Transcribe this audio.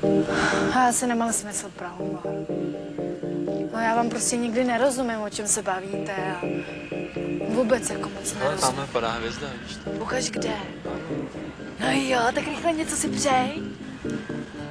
A já si nemám smysl promluvat. No já vám prostě nikdy nerozumím, o čem se bavíte a vůbec jako moc Ale nerozumím. tamhle padá hvězda, víš to? Ukaž kde. No jo, tak rychle něco si přej.